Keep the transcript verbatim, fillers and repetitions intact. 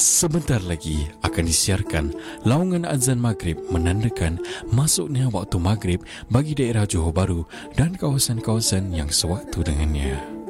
Sebentar lagi akan disiarkan laungan azan maghrib menandakan masuknya waktu maghrib bagi daerah Johor Bahru dan kawasan-kawasan yang sewaktu dengannya.